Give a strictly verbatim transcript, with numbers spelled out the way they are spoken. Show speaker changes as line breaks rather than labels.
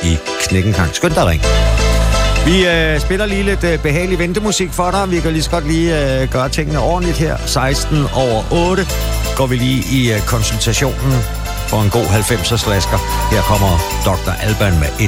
i Knækkenkang. Skynd dig ring. Vi øh, spiller lige lidt øh, behagelig ventemusik for dig. Vi kan lige så godt lige øh, gøre tingene ordentligt her. seksten over otte går vi lige i øh, konsultationen for en god halvfemser slasker. Her kommer doktor Alban med et